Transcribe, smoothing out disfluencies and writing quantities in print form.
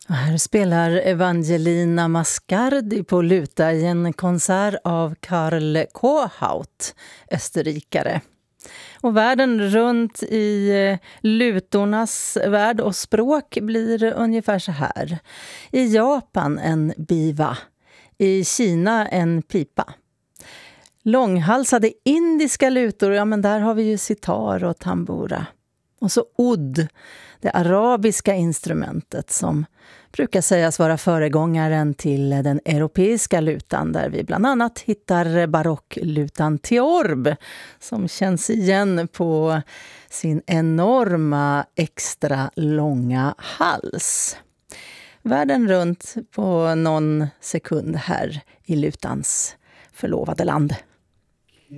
Och här spelar Evangelina Mascardi på luta i en konsert av Karl Kohaut, österrikare. Och världen runt i lutornas värld och språk blir ungefär så här. I Japan en biva, i Kina en pipa. Långhalsade indiska lutor, ja men där har vi ju sitar och tambura. Och så oud, det arabiska instrumentet som brukar sägas vara föregångaren till den europeiska lutan, där vi bland annat hittar barocklutan theorb som känns igen på sin enorma extra långa hals. Världen runt på någon sekund här i lutans förlovade land.